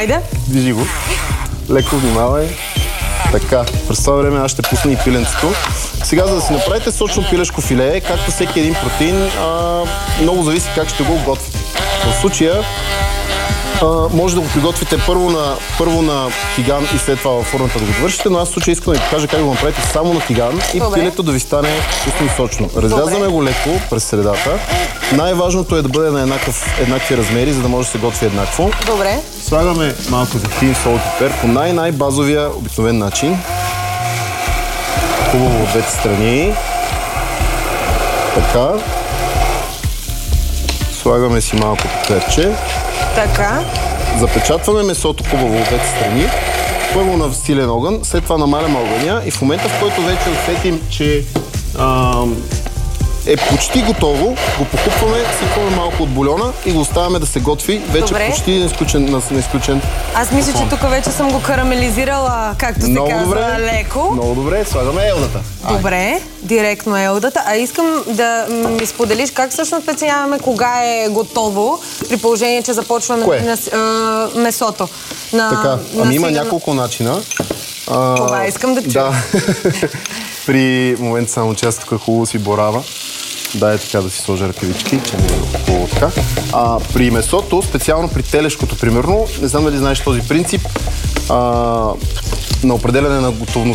Айде. Движи го. Леко внимавай. Така, през това време аз ще пусна и пиленцето. Сега, за да си направите сочно пилешко филе, както всеки един протеин, много зависи как ще го готвите. В случая може да го приготвите първо на тиган и след това във формата да го довършите, но аз в случая искам да ви покажа как да го направите само на тиган и пилето да ви стане вкусно и сочно. Разрязваме го леко през средата. Най-важното е да бъде на еднакви размери, за да може да се готви еднакво. Добре. Слагаме малко зехтин, сол и пипер по най-базовия обикновен начин. Хубаво от двете страни. Така. Слагаме си малко пиперче. Така. Запечатваме месото хубаво от двете страни. Първо на силен огън, след това намаляме огъня и в момента, в който вече усетим, че е почти готово, го покупваме, сипваме малко от бульона и го оставяме да се готви. Вече Добре. почти на изключен. Аз мисля, че тук вече съм го карамелизирала, както се казва, леко. Много добре, слагаме елдата. Добре, директно елдата. А искам да ми споделиш как всъщност преценяваме кога е готово, при положение, че започваме месото. Така, има няколко начина. Това искам да чуя. Да. При момента само че аз тук хубаво си борава. Да, е така да си сложа ръкавички, че не е хубаво така. При месото, специално при телешкото, примерно, не знам дали знаеш този принцип, на определяне на готовността